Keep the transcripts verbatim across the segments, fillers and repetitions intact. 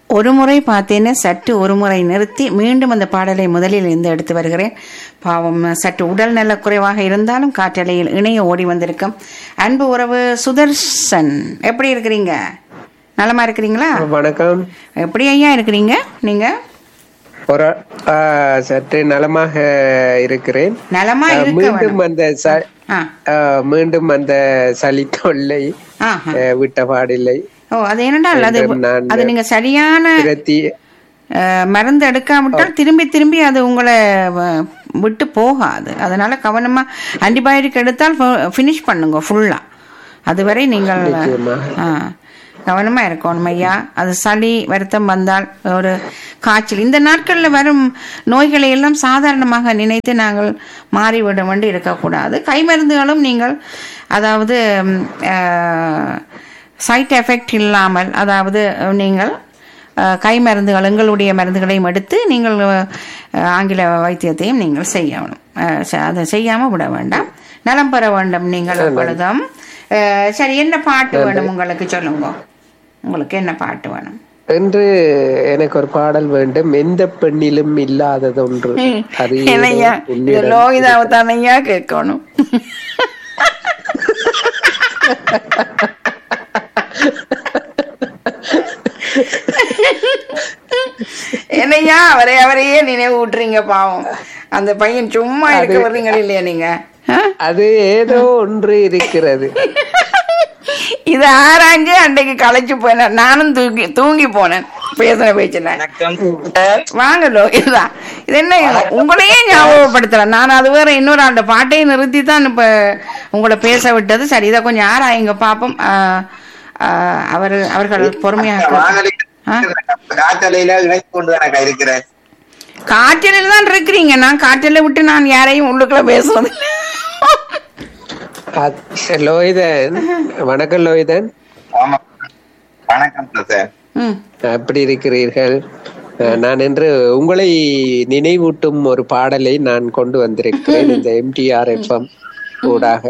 ஒரு முறை பார்த்தேன்னு சற்று ஒரு முறை நிறுத்தி மீண்டும் அந்த பாடலை முதலில் இருந்து எடுத்து வருகிறேன். பாவம், சற்று உடல் நல குறைவாக இருந்தாலும் காற்றலையில் இணைய ஓடி வந்திருக்கும் அன்பு உறவு சுதர்சன். எப்படி இருக்கிறீங்க? நலமா இருக்கிறீங்களா? வணக்கம். எப்படி ஐயா இருக்கிறீங்க நீங்க? ஒரு சற்று நலமாக இருக்கிறேன். நலமா இருக்க மீண்டும் அந்த மீண்டும் அந்த சளி தொல்லை விட்ட பாடில்லை. ஓ, அது என்னடால் அது அது நீங்க சரியான மருந்து எடுக்காவிட்டால் திரும்பி திரும்பி அது உங்களை விட்டு போகாது. அதனால கவனமா ஆன்டிபயோட்டிக் எடுத்தால் ஃபினிஷ் பண்ணுங்க ஃபுல்லா. அதுவரை நீங்கள் கவனமா இருக்கணும் ஐயா. அது சளி வருத்தம் வந்தால், ஒரு காய்ச்சல், இந்த நாட்களில் வரும் நோய்களை எல்லாம் சாதாரணமாக நினைத்து நாங்கள் மாறிவிட வேண்டி இருக்கக்கூடாது. கை மருந்துகளும் நீங்கள் அதாவது சைட் எஃபெக்ட் இல்லாமல், அதாவது நீங்கள் கை மருந்துகள் எங்களுடைய மருந்துகளையும் எடுத்து நீங்கள் ஆங்கில வைத்தியத்தையும் நீங்கள் செய்யணும். அதை செய்யாமல் விட வேண்டாம். நலம் பெற வேண்டும் நீங்கள் எப்பொழுதும். சரி, என்ன பாட்டு வேணும் உங்களுக்கு? சொல்லுங்க, உங்களுக்கு என்ன பாட்டு வேணும் என்று. எனக்கு ஒரு பாடல் வேண்டும். எந்த பெண்ணிலும் இல்லாதது ஒன்று. லோகிதாவை தானையா கேட்கணும். என்னையா அவரை அவரையே நினைவு விட்டுறீங்க. பாவம், அந்த பையன் சும்மா இருக்க வர்றீங்க இல்லையா நீங்க? அது ஏதோ ஒன்று இருக்கிறது. இது ஆராய்ஞ்சு அன்றைக்கு களைச்சு போனேன். நானும் தூங்கி தூங்கி போனேன் பேசின பேச்சுல. வாங்கலோ இதுதான். இது என்ன உங்களையே ஞாபகப்படுத்துறேன் நான். அது வேற இன்னொரு ஆண்ட பாட்டையை நிறுத்தி தான் இப்ப உங்களை பேச விட்டது. சரி, இதை கொஞ்சம் ஆராயுங்க பாப்போம். அவர் அவர்கள் பொறுமையாக காற்றில தான் இருக்கிறீங்க. நான் காற்றில விட்டு நான் யாரையும் உள்ளுக்குள்ள பேசுறது. லோகிதன், வணக்கம் லோகிதன். வணக்கம் சார். எப்படி இருக்கிறீர்கள்? நான் என்று உங்களை நினைவூட்டும் ஒரு பாடலை நான் கொண்டு வந்திருக்கிறேன் இந்த எம்டிஆர் எஃப்எம் ஊடாக.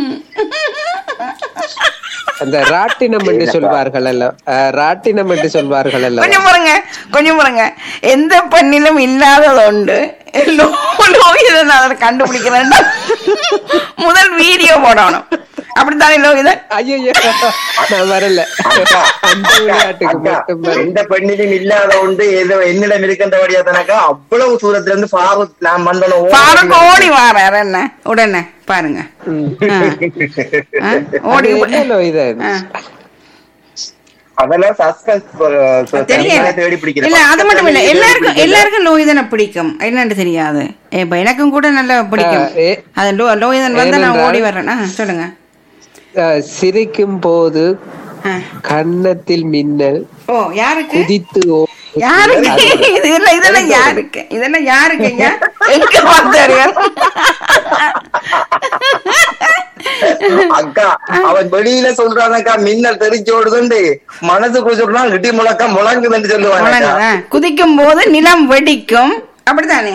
அந்த ராட்டினம் என்று சொல்வார்கள் அல்ல, ராட்டினம் என்று சொல்வார்கள் அல்ல. கொஞ்சம் பாருங்க, கொஞ்சம் பாருங்க. எந்த பெண்ணிலும் இல்லாதது உண்டு. கண்டுபிடிக்கிறேன். முதல் வீடியோ போடணும். அப்படித்தானே லோகிதன்? ஐயோ, நான் வரல. அந்த விளையாட்டுக்கு மட்டும் எந்த பெண்ணிலும் இல்லாத உண்டு ஏதோ என்னிடம் இருக்கின்றபடியா தானக்கா அவ்வளவு தூரத்துல இருந்து ஃபாரூக் நான் வந்தோம். ஃபாரூக் ஓடி வாரார் என்ன உடனே பாருங்க. ஓடி லோகிதன் அதெல்லாம் தேடி பிடிக்கிறேன். இல்ல, அது மட்டும் இல்ல, எல்லாருக்கும் எல்லாருக்கும் லோகிதனை பிடிக்கும். என்னன்னு தெரியாது. இப்ப எனக்கும் கூட நல்லா பிடிக்கும். அது லோகிதன் வந்து நான் ஓடி வர்றேன். சொல்லுங்க. சிரிக்கும் போது கன்னத்தில் மின்னல். ஓ, யாருக்கு? குதித்து யாருக்கு? இதெல்லாம் இதெல்லாம் யாருக்கு? இதெல்லாம் யாருக்கு? எங்க பார்த்தாரு அக்கா? அவன் வெளியில சொல்றானக்கா மின்னல் தெரிஞ்சோடுதுண்டு, மனசுக்குள்ள சொல்றா இடி முழக்கம் முழங்குதுன்னு சொல்லுவாங்க. குதிக்கும் போது நிலம் வெடிக்கும், அப்படித்தானே?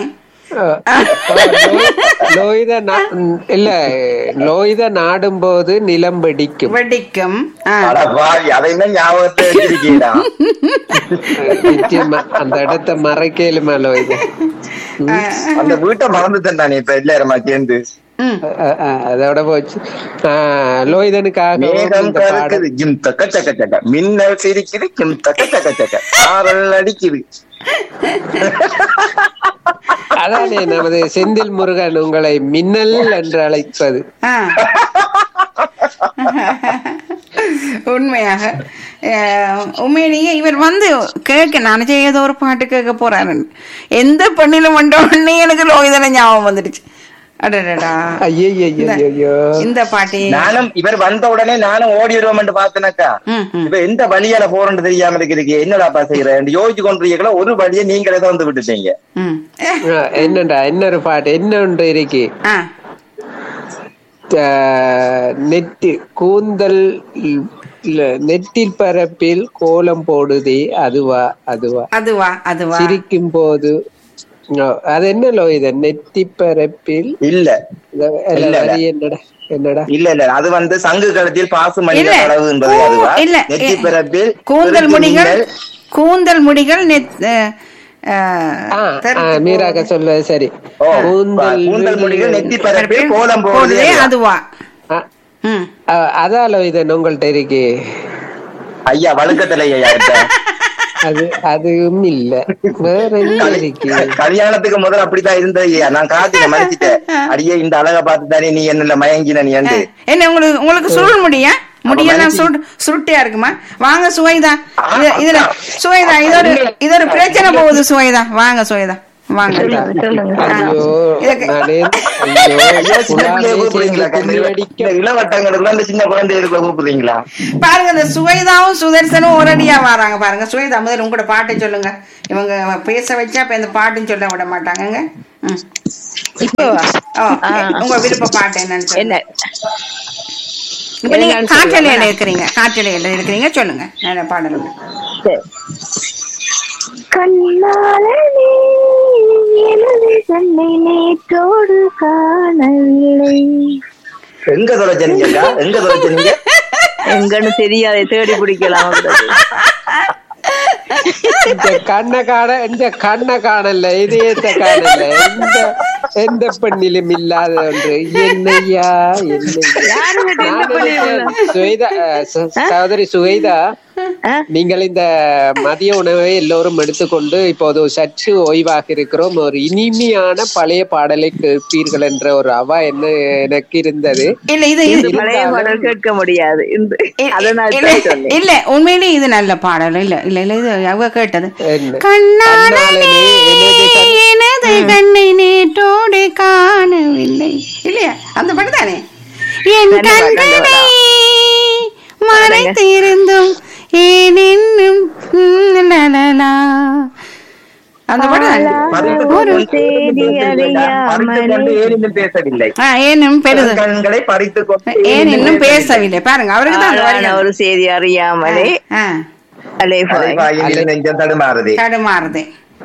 லோகித இல்ல, லோகித நாடும் போது நிலம் வெடிக்கும் வெடிக்கும். அதையும் ஞாபகத்தை வச்சிருக்கீங்களா? நிச்சயமா அந்த இடத்தை மறைக்கலுமா லோகித? அந்த வீட்டை மறந்துட்டேன் தானே இப்ப எல்லாருமா சேர்ந்து. அதோட போச்சு. லோகிதனுக்காக மின்னல் சிரிக்குது, ஆறல் அடிக்குது. அதானே நமது செந்தில் முருகன் உங்களை மின்னல் என்று அழைப்பது. உண்மையாக உண்மையிலேயே இவர் வந்து கேட்க நினைச்ச ஏதோ ஒரு பாட்டு கேட்க போறாரு. எந்த பெண்ணிலும் வந்தோடனே எனக்கு லோகிதனை ஞாபகம் வந்துடுச்சு. இந்த பாட்டி நானும் இவர் வந்த உடனே நானும் ஓடி வருவோம் பார்த்தேனாக்கா, இப்ப எந்த வழியால போறேன்னு தெரியாம இருக்கு. என்னடா செய்யறேன் யோசிச்சு கொண்டிருக்கல, ஒரு வழியை நீங்களே தான் வந்து விட்டுட்டீங்க. என்னடா இன்னொரு பாட்டு என்ன ஒன்று இருக்கு. நெத்தி கூந்தல் நெற்றில் பரப்பில் கோலம் போடுதே அதுவா அதுவா அதுவா அதுவா சிரிக்கும் போது அது என்ன லோகிதன்? நெத்தி பரப்பில் இல்ல என்னடா என்னடா இல்ல இல்ல அது வந்து சங்கு களத்தில் பாசு மனித கடவுன்றது. அதுவா நெத்தி பரப்பில் கூந்தல் முடிகள் கூந்தல் முடிகள் மீராக சொல்ல சரி. கூந்தல் முடிகள் நெத்தி பரப்பி கோலம் போடுதே அதுவா? அதால இது உங்கள்ட்ட இருக்கு ஐயா வழக்கத்துல ஐயா. அது அதுவும் இல்ல, வேற இருக்கு. கல்யாணத்துக்கு முதல்ல அப்படித்தான் இருந்தது. நான் காத்துல மறைச்சிட்டேன். அடியே இந்த அழகை பார்த்து தானே நீ என்ன மயங்கின நீ என்று. என்ன உங்களுக்கு உங்களுக்கு சுருள் முடியா? முடியெல்லாம் சுருட்டு சுருட்டியா இருக்குமா? வாங்க சுவைதா, இதுல சுவைதா இதோட இதோட பிரச்சனை போகுது. சுவைதா வாங்க, சுவைதா வாங்க. பாருங்க இந்த சுவைதாவும் சுதர்சனும் ஒரடியா வராங்க பாருங்க. சுவைதா முதல்ல உங்களோட பாட்டை சொல்லுங்க. இவங்க பேச வச்சா இப்ப இந்த பாட்டுன்னு சொல்ல விட மாட்டாங்க. உங்க விருப்ப பாட்டு என்னன்னு சொல்லுங்க. இப்ப நீங்க காற்றலையில இருக்கிறீங்க, காற்றலையில இருக்கிறீங்க, சொல்லுங்க நல்ல பாடல். கண்ணாளனே எனது கண்ணை நேற்றோடு காணவில்லை. எங்க தொலைச்சீங்க? எங்க தொலைச்சீங்க? எங்கன்னு தெரியாத தேடி பிடிக்கலாம். கண்ண காண இந்த கண்ண காணல, இதயத்தை காணல, எந்த எந்த பெண்ணிலும் இல்லாத ஒன்று. என்னையா சுவேதா, சகோதரி சுவேதா, நீங்கள் இந்த மதிய உணவை எல்லோரும் எடுத்துக்கொண்டு இப்போது சற்று ஓய்வாக இருக்கிறோம். ஒரு இனிமையான பழைய பாடலை கேட்பீர்கள் என்ற ஒரு அவா என்ன எனக்கு இருந்தது. கேட்க முடியாது இல்ல, உண்மையிலே இது நல்ல பாடல். இல்ல இல்ல இல்ல இது அவ கேட்டது. எனது கண்ணை நேற்றோடு காணவில்லை இல்லையா? அந்த பாட்டு தானே. என் கண்களை மறைத்திருந்தும் அந்த பாட்டு இன்னும் பேசவில்லை. பாருங்க அவருக்கு தான் ஒரு செய்தி அறியாமலே தடுமாறுது தடுமாறுது.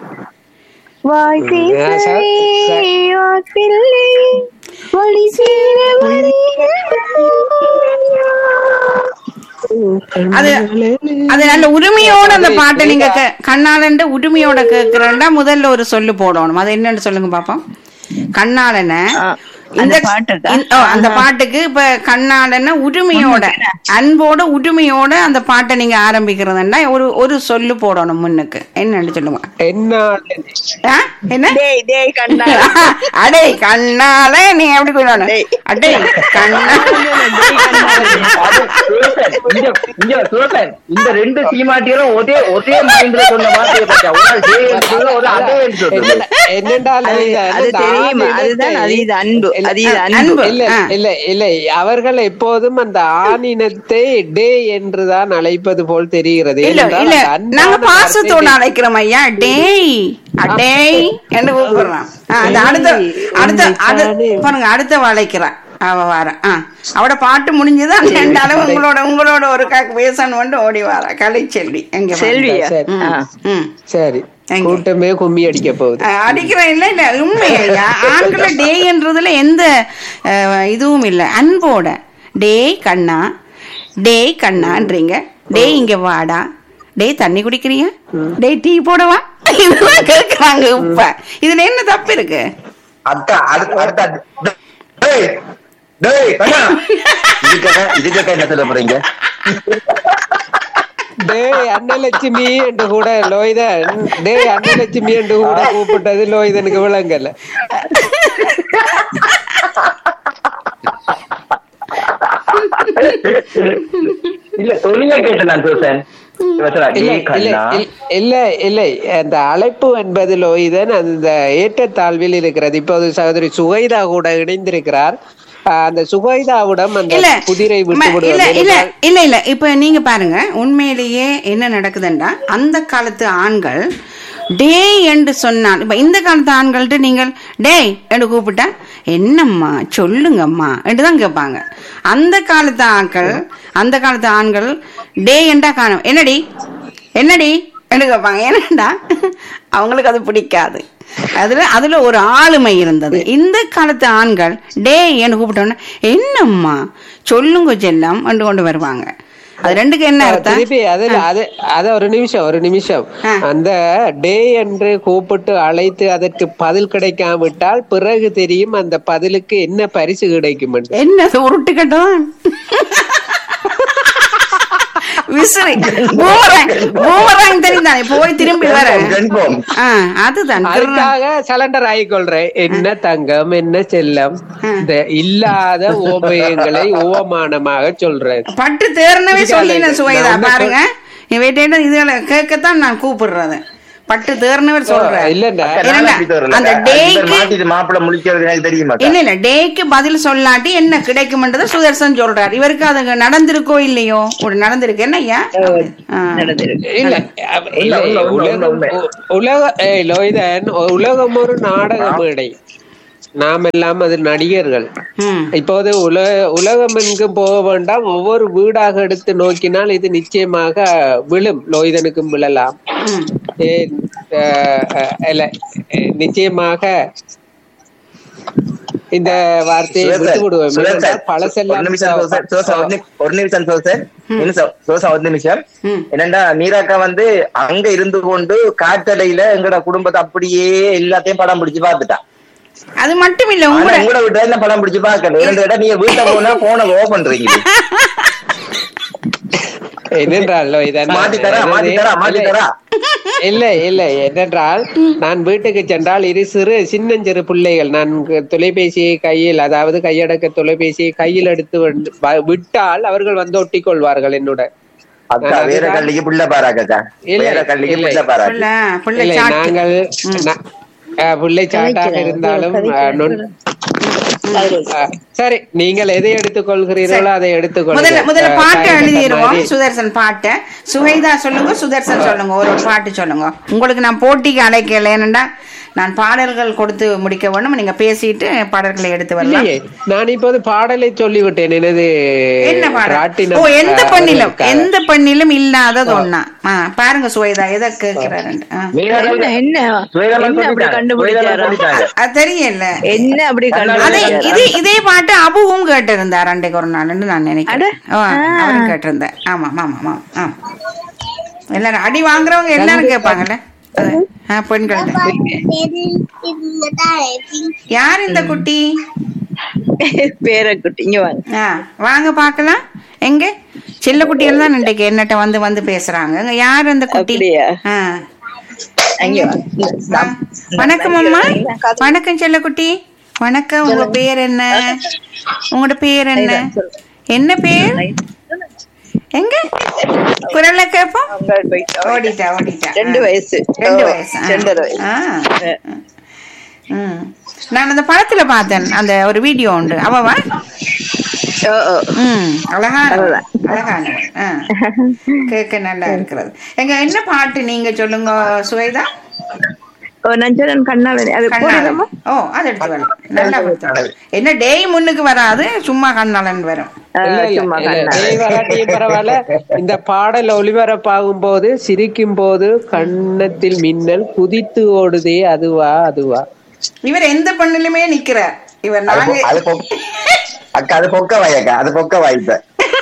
அது அது நல்ல உரிமையோட அந்த பாட்டை நீங்க கண்ணாளன் உரிமையோட கேக்குறா முதல்ல ஒரு சொல்லு போடணும். அது என்னன்னு சொல்லுங்க பாப்போம். கண்ணாளன இந்த அந்த பாட்டுக்கு இப்ப கண்ணாளன உரிமையோட அன்போட உரிமையோட அந்த பாட்டை நீங்க ஆரம்பிக்கிறதுன்னா ஒரு ஒரு சொல்லு போடணும் முன்னுக்கு. என்னன்னு சொல்லுங்க. என்ன அடே கண்ணால நீ எப்படி சொல்லணும்? அடே இந்த ரெண்டு சீமாட்டியும் ஒரே ஒரே மைண்ட்ல சொன்ன வார்த்தையை அவர்கள் எப்போதும் அந்த ஆணினத்தை டே என்றுதான் அழைப்பது போல் தெரிகிறது. நாங்க பாசத்தோட அழைக்கிறோம் ஐயா. டேய் அடேய் என்று கூப்பிடுறோம். அடுத்த அடுத்த பாருங்க அடுத்த அழைக்கிறான் அவ வார. அவட பாட்டு முடிஞ்சது. அந்த ரெண்டு அளவு உங்களோட உங்களோட ஒரு காக்கு பேசணும் வந்து ஓடி வார கலை செல்வி. எங்க செல்வியா? சரி, கூட்டமே கும்மி அடிக்க போகுது. அடிக்கிறேன் இல்ல இல்ல உண்மையா. ஆண்கள டேன்றதுல எந்த இதுவும் இல்ல. அன்போட டேய் கண்ணா, டேய் கண்ணான்றீங்க. டேய் இங்க வாடா, டேய் தண்ணி குடிக்கிறீங்க, டேய் டீ போடவா, இதெல்லாம் கேட்கறாங்க. இப்ப இதுல என்ன தப்பு இருக்கு? அக்கா அடுத்த இதுக்கு என்ன சொல்ல போறீங்க? டேய் அன்னலட்சுமி என்று கூட லோய்தன், டேய் அன்னலட்சுமி என்று கூட கூப்பிட்டது லோய்தனுக்கு விளங்கல. இல்ல சொல்லுங்க கேட்டேன் சூசன். இல்ல இல்லை, அந்த அழைப்பு என்பது லோய்தன் அந்த ஏற்றத்தாழ்வில் இருக்கிறது. இப்போது சகோதரி சுகைதா கூட இணைந்திருக்கிறார். அந்த சுகைதாவிடம் அந்த குதிரை விட்டு இல்ல இல்ல இல்ல இல்ல இப்ப நீங்க பாருங்க, உண்மையிலேயே என்ன நடக்குதுன்னா அந்த காலத்து ஆண்கள் டே என்று சொன்னால், இப்ப இந்த காலத்து ஆண்கள்ட்ட நீங்கள் டேய் என்று கூப்பிட்டா என்னம்மா சொல்லுங்கம்மா என்றுதான் கேட்பாங்க. அந்த காலத்து ஆட்கள் அந்த காலத்து ஆண்கள் டே என்றா காணும் என்னடி என்னடி என்று கேட்பாங்க. ஏன்னாடா அவங்களுக்கு அது பிடிக்காது. அதுல அதுல ஒரு ஆளுமை இருந்தது. இந்த காலத்து ஆண்கள் டே என்று கூப்பிட்டோன்னா என்னம்மா சொல்லுங்க செல்லம் என்று கொண்டு வருவாங்க. அது ரெண்டுக்கு என்ன அர்த்தம்? திருப்பி அது அது அத ஒரு நிமிஷம் ஒரு நிமிஷம் அந்த டே என்று கூப்பிட்டு அழைத்து அதற்கு பதில் கிடைக்காவிட்டால் பிறகு தெரியும் அந்த பதிலுக்கு என்ன பரிசு கிடைக்கும். என்ன உருட்டு கட்டும் விசிறி பூமராங் பூமராங் தெரிந்தானே போய் திரும்பி வர அதுதான் அதுக்காக சலண்டர் ஆகிக்கொள்றேன். என்ன தங்கம் என்ன செல்லம் இந்த இல்லாத ஓபயங்களை ஓமானமாக சொல்றேன். பட்டு தேர்னவே சொல்லின சுவைதா பாருங்க. இதுல கேட்கத்தான் நான் கூப்பிடுறது. பட்டு தேர்னவர் சொல்றேன். அந்த டேக்கு மாப்பிள்ள முழிக்கிறது எனக்கு தெரியுமா? இல்ல இல்ல டேக்கு பதில் சொல்லாட்டி என்ன கிடைக்கும்ன்றத சுதர்சன் சொல்றாரு. இவருக்கு அது நடந்திருக்கோ இல்லையோ? ஒரு நடந்திருக்கு. என்ன ஐயா உலக உலகம் ஒரு நாடக மேடை. நாம் எல்லாம் அது நடிகர்கள். இப்போது உலக உலகம் எங்கும் போக வேண்டாம், ஒவ்வொரு வீடாக எடுத்து நோக்கினால் இது நிச்சயமாக விழும். லோய்தனுக்கும் விழலாம். நிச்சயமாக இந்த வார்த்தையை விட்டு விடுவோம். ஒரு நிமிஷம் ஒரு நிமிஷம் என்னண்டா மீராக்கா வந்து அங்க இருந்து கொண்டு காற்றலையில எங்கட குடும்பத்தை அப்படியே எல்லாத்தையும் படம் பிடிச்சு பாத்துட்டா. அது மட்டும் இல்ல உங்களோட வீட்டுல என்ன படம் பிடிச்சு பாக்கல. இரண்டு இடம் நீங்க வீட்டை போனா போன ஓ பண்றீங்க என்னென்றால் இல்ல இல்ல என்னென்றால் நான் வீட்டுக்கு சென்றால் இரு சிறு சின்னஞ்சிறு பிள்ளைகள் நான் தொலைபேசியை கையில் அதாவது கையடக்க தொலைபேசியை கையில் எடுத்து விட்டால் அவர்கள் வந்து ஒட்டிக் கொள்வார்கள் என்னோட. வேற கல்லிக்கு புள்ள பாராக்கா நாங்கள் பிள்ளை சாட்டாக இருந்தாலும் சரி, நீங்கள் எதை எடுத்துக் கொள்கிறீர்களோ அதை எடுத்துக்கொள்ளுங்க. முதல்ல பாட்டை எழுதிடுவோம். சுதர்சன் பாட்டை சுவைதா சொல்லுங்க, சுதர்சன் சொல்லுங்க, ஒரு பாட்டு சொல்லுங்க. உங்களுக்கு நான் போட்டிக்கு அழைக்கல, ஏனண்டா நான் பாடல்கள் கொடுத்து முடிக்க வேணும். நீங்க பேசிட்டு பாடல்களை எடுத்து வரலாம். நான் இப்போது பாடலை சொல்லிவிட்டேன். எனது என்ன பாடல்? ஓ, எந்த பண்ணிலும் எந்த பண்ணிலும் இல்லாதது ஒண்ணா பாருங்க சுவைதா எதை கேட்கிறாரு. தெரியல என்ன அப்படி இது இதே பாட்டு அபுவும் கேட்டிருந்தார் அன்றைக்கு ஒரு நாள் நான் நினைக்கிறேன். அவரும் கேட்டிருந்தேன். ஆமா ஆமா ஆமா ஆமா எல்லாரும் அடி வாங்குறவங்க எல்லாரும் கேட்பாங்கல்ல பெண்கள். யார் இந்த குட்டி? பேரக்குட்டி. வாங்க பாக்கலாம். எங்க செல்ல குட்டிகள் தான் இன்றைக்கு என்னட்ட வந்து வந்து பேசுறாங்க. யார் அந்த குட்டி? வணக்கம் அம்மா. வணக்கம் செல்லக்குட்டி. வணக்கம். உங்க பேர் என்ன? உங்களோட பேர் என்ன? என்ன பேர்? எங்க குரல்ல கேப்போம். ஓடிட்டா ஓடிட்டா ரெண்டு வயசு ரெண்டு வயசு நான் அந்த படத்துல பார்த்தேன். அந்த ஒரு வீடியோ உண்டு. அவவா உம் அழகான அழகான கேட்க நல்லா இருக்கிறது. எங்க என்ன பாட்டு நீங்க சொல்லுங்க சுவைதா. நஞ்சரன் கண்ணாளன். ஓ, அது எடுத்து வரலாம். நல்லா என்ன டேய் முன்னுக்கு வராது, சும்மா கண்ணாளன் வரும். பரவாயில்ல. இந்த பாடல் ஒளிபரப்பாகும் போது சிரிக்கும் போது கண்ணத்தில் மின்னல் குதித்து ஓடுதே அதுவா அதுவா. இவர் எந்த பண்ணிலுமே நிக்கிறார். இவர் நாங்க அக்கா அது பொக்க வாயக்கா அது பொக்க வாய்ப்ப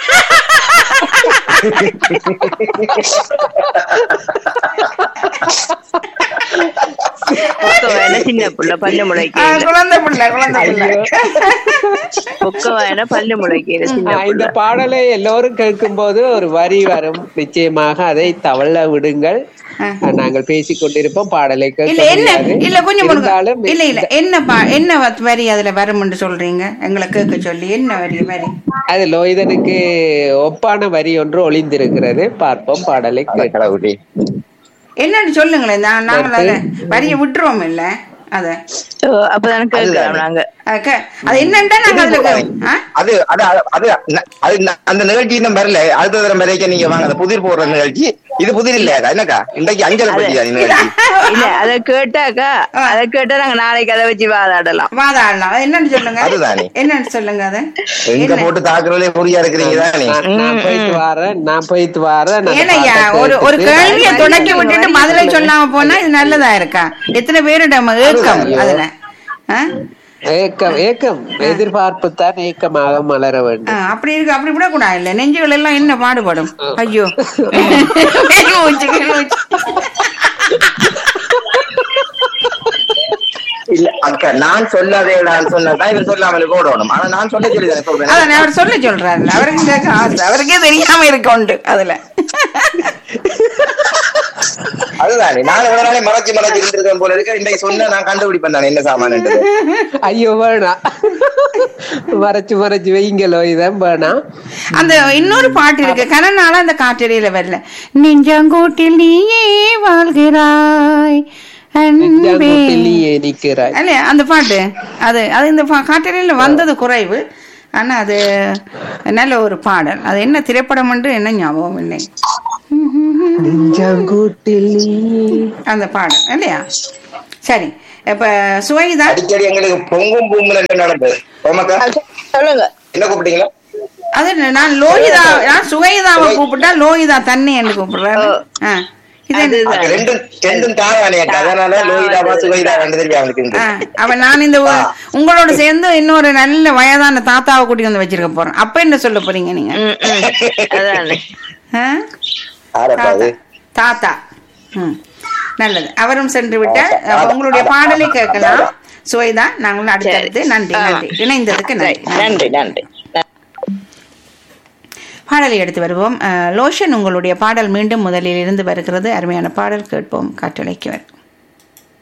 சின்ன புள்ள பல்லு முளைக்கு குழந்தை புள்ள குழந்தை புள்ள பல்லு முளைக்கு. இந்த பாடலை எல்லோரும் கேட்கும் போது ஒரு வரி வரும். நிச்சயமாக அதை தவள விடுங்கள். நாங்கள் பேசிக் கொண்டிருப்போம். பாடலை இல்ல இல்ல கொஞ்சம் இல்ல இல்ல என்ன என்ன வரி அதுல வரும் என்று சொல்றீங்க எங்களை கேட்க சொல்லி. என்ன வரி வரி? அது லோய்தனுக்கு ஒப்பான வரி ஒன்று ஒளிந்திருக்கிறது. பார்ப்போம் பாடலை. என்னன்னு சொல்லுங்களேன். நாங்கள் வரிய விட்டுருவோம் இல்ல அத அப்பதான் நாங்க அது என்னன்னா நாங்க அது அது அது அந்த நிகழ்ச்சி இன்னும் வரல. அடுத்த தடவை வரைக்கும் நீங்க வாங்க. புதிர் போடுற நிகழ்ச்சி இது புதிர் இல்லையாக்கா? என்னக்கா இன்றைக்கு அஞ்சல் பற்றியா நிகழ்ச்சி? இல்ல அதை கேட்டாக்கா அதை கேட்டா நாங்க நாளைக்கு அதை வச்சு வாதாடலாம் வாதாடலாம். என்னன்னு சொல்லுங்க. அதுதானே என்னன்னு சொல்லுங்க. அதை எங்க போட்டு தாக்குறதே புரியா இருக்கிறீங்க தானே. நான் போயிட்டு வரேன் நான் போயிட்டு வரேன் ஏனையா ஒரு ஒரு கேள்வியை தொடக்கி விட்டுட்டு பதிலை சொல்லாம போனா இது நல்லதா இருக்கா? எத்தனை பேருடைய ஏக்கம் அதுல ஏக்கம் ஏக்கம் எதிர்பார்ப்பு தான் ஏக்கமாக மலர வேண்டும். அப்படி இருக்கு, அப்படி விட கூடாது. இல்ல நெஞ்சுகள் எல்லாம் என்ன பாடுபடும். ஐயோ இல்ல அக்கா நான் சொல்லவே நான் சொன்னதான் இவன் சொல்லாமல் போடணும். ஆனா நான் சொல்ல சொல்லி சொல்றேன். அதான் அவர் சொல்ல சொல்றாரு. அவருக்கு கேட்க ஆசை, அவருக்கே தெரியாம இருக்க உண்டு அதுல. அதுதானே நான் எவ்வளவு நாளே மறைச்சு மறைச்சு இருந்திருக்கேன் போல இருக்க. இன்னைக்கு சொன்ன நான் கண்டுபிடிப்பேன் தானே என்ன சாமான். ஐயோ வேணா மறைச்சு மறைச்சு வைங்களோ இதான் வேணா. அந்த இன்னொரு பாட்டு இருக்கு, கனநாள அந்த காற்றடியில வரல. நெஞ்சாங்கோட்டில் நீயே வாழ்கிறாய் இல்லையா அந்த பாட்டு. அது அது இந்த காற்றடியில வந்தது குறைவு. ஆனா அது நல்ல ஒரு பாடல். அது என்ன திரைப்படம் என்று என்ன ஞாபகம் இல்லை. அந்த பாடல் இல்லையா? சரி, இப்ப சுவைதா அடிக்கடி எங்களுக்கு பொங்கும் பூங்குல நடந்தது. சொல்லுங்க என்ன கூப்பிட்டீங்களா? அது நான் லோகிதா, நான் சுவைதாவை கூப்பிட்டா லோகிதா தண்ணி என்று கூப்பிடுறேன். அவன் நான் இந்த உங்களோட சேர்ந்து இன்னொரு நல்ல வயதான தாத்தாவை கூட்டி வந்து வச்சிருக்க போறேன். அப்ப என்ன சொல்ல போறீங்க நீங்க? தாத்தா நல்லது. அவரும் சென்று விட்டார். உங்களுடைய பாடலை கேட்கலாம் சுவைதா. நாங்களும் அடுத்தடுத்து. நன்றி நன்றி இணைந்ததுக்கு நன்றி நன்றி நன்றி. பாடலை எடுத்து வருவோம். லோஷன், உங்களுடைய பாடல் மீண்டும் முதலில் இருந்து வருகிறது. அருமையான பாடல் கேட்போம். காற்றலைக்கு வரும்.